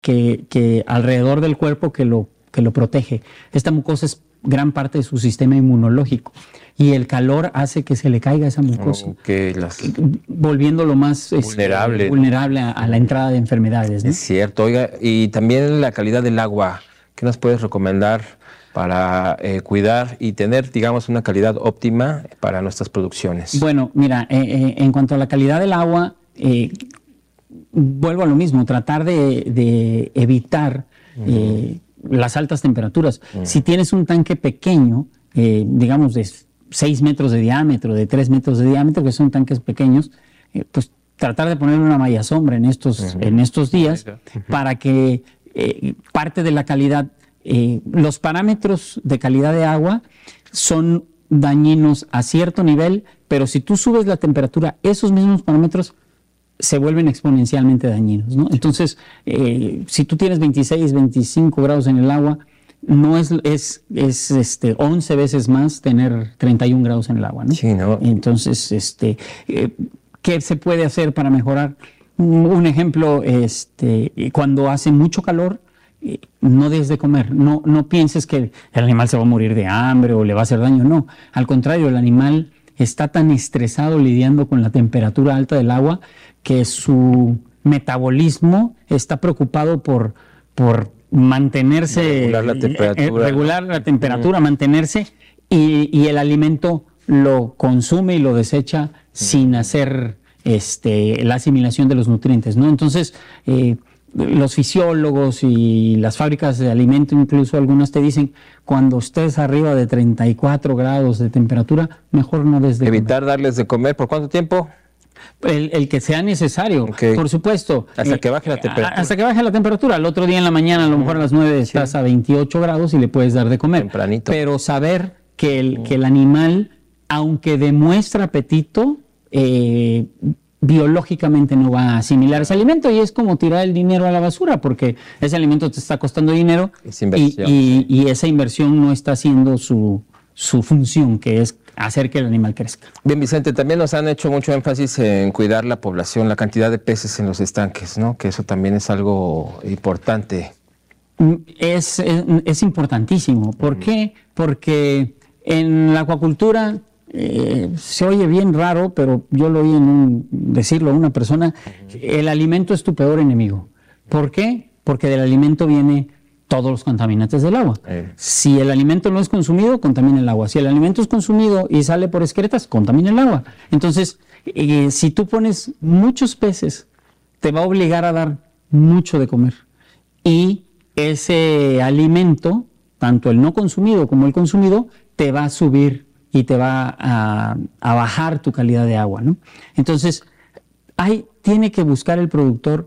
que alrededor del cuerpo que lo protege. Esta mucosa es gran parte de su sistema inmunológico y el calor hace que se le caiga esa mucosa, volviéndolo más vulnerable a la entrada de enfermedades, ¿no? Es cierto. Oiga, y también la calidad del agua. ¿Qué nos puedes recomendar para cuidar y tener, digamos, una calidad óptima para nuestras producciones? Bueno, mira, en cuanto a la calidad del agua, vuelvo a lo mismo, tratar de evitar las altas temperaturas. Si tienes un tanque pequeño, digamos de 6 metros de diámetro, de 3 metros de diámetro, que son tanques pequeños, pues tratar de poner una malla sombra en estos días para que parte de la calidad, los parámetros de calidad de agua son dañinos a cierto nivel, pero si tú subes la temperatura, esos mismos parámetros se vuelven exponencialmente dañinos, ¿no? Entonces, si tú tienes 26, 25 grados en el agua, no es 11 veces más tener 31 grados en el agua, ¿no? Sí, ¿no? Entonces, ¿qué se puede hacer para mejorar? Un ejemplo, cuando hace mucho calor, no des de comer. No pienses que el animal se va a morir de hambre o le va a hacer daño. No, al contrario, el animal está tan estresado lidiando con la temperatura alta del agua que su metabolismo está preocupado por mantenerse, regular la temperatura, mantenerse, y el alimento lo consume y lo desecha sin hacer la asimilación de los nutrientes, ¿no? Entonces, los fisiólogos y las fábricas de alimento, incluso algunas te dicen, cuando estés arriba de 34 grados de temperatura, mejor no des de comer. Evitar darles de comer, ¿por cuánto tiempo? El que sea necesario, por supuesto. Hasta que baje la temperatura. Hasta que baje la temperatura. El otro día en la mañana, a lo mejor a las 9 estás a 28 grados y le puedes dar de comer. Tempranito. Pero saber que el animal, aunque demuestra apetito, biológicamente no va a asimilar ese alimento, y es como tirar el dinero a la basura, porque ese alimento te está costando dinero y esa inversión no está haciendo su función, que es hacer que el animal crezca. Bien, Vicente, también nos han hecho mucho énfasis en cuidar la población, la cantidad de peces en los estanques, ¿no? Que eso también es algo importante. Es importantísimo. ¿Por qué? Porque en la acuacultura se oye bien raro, pero yo lo oí decirlo a una persona, el alimento es tu peor enemigo. ¿Por qué? Porque del alimento viene todos los contaminantes del agua. Si el alimento no es consumido, contamina el agua. Si el alimento es consumido y sale por excretas, contamina el agua. Entonces, si tú pones muchos peces, te va a obligar a dar mucho de comer. Y ese alimento, tanto el no consumido como el consumido, te va a subir y te va a bajar tu calidad de agua, ¿no? Entonces, tiene que buscar el productor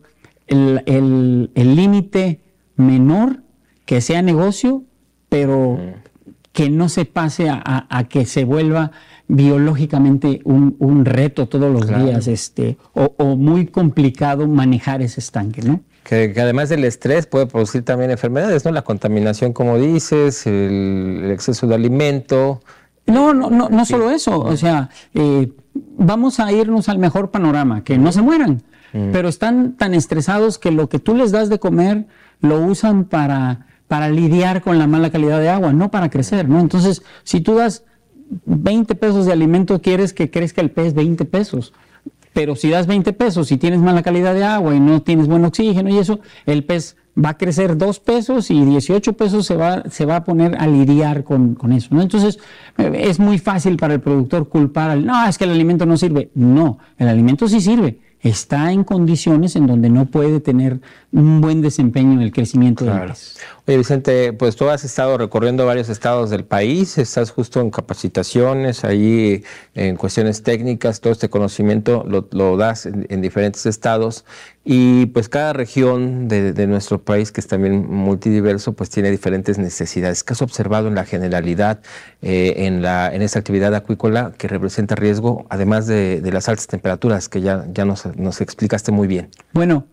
el límite menor, que sea negocio, pero que no se pase a que se vuelva biológicamente un reto todos los días, o muy complicado manejar ese estanque, ¿no? Que además del estrés puede producir también enfermedades, ¿no? La contaminación, como dices, el exceso de alimento. No solo eso, o sea, vamos a irnos al mejor panorama, que no se mueran, pero están tan estresados que lo que tú les das de comer lo usan para lidiar con la mala calidad de agua, no para crecer, ¿no? Entonces, si tú das 20 pesos de alimento, quieres que crezca el pez 20 pesos. Pero si das 20 pesos y tienes mala calidad de agua y no tienes buen oxígeno y eso, el pez va a crecer 2 pesos y 18 pesos se va a poner a lidiar con eso, ¿no? Entonces, es muy fácil para el productor culpar no, es que el alimento no sirve. No, el alimento sí sirve. Está en condiciones en donde no puede tener un buen desempeño en el crecimiento del pez. Oye, Vicente, pues tú has estado recorriendo varios estados del país, estás justo en capacitaciones, ahí en cuestiones técnicas, todo este conocimiento lo das en diferentes estados, y pues cada región de nuestro país, que es también multidiverso, pues tiene diferentes necesidades. ¿Qué has observado en la generalidad en esta actividad acuícola que representa riesgo, además de las altas temperaturas que ya nos explicaste muy bien? Bueno,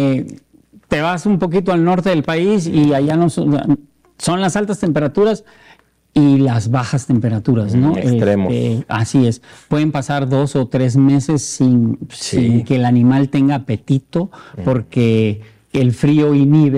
te vas un poquito al norte del país y allá son las altas temperaturas y las bajas temperaturas, ¿no? Extremos. Así es. Pueden pasar 2 o 3 meses sin que el animal tenga apetito, porque el frío inhibe